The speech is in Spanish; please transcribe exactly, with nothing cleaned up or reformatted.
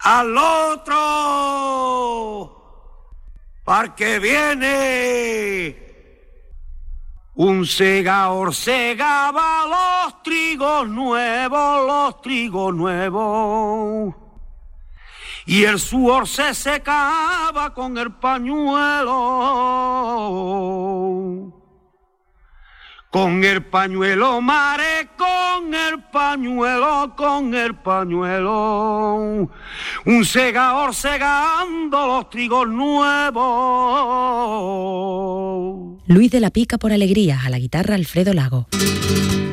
al otro, porque viene un segador, segaba los trigos nuevos, los trigos nuevos, y el sudor se secaba con el pañuelo. Con el pañuelo, mare, con el pañuelo, con el pañuelo. Un segador segando los trigos nuevos. Luis de la Pica por Alegría, a la guitarra Alfredo Lago.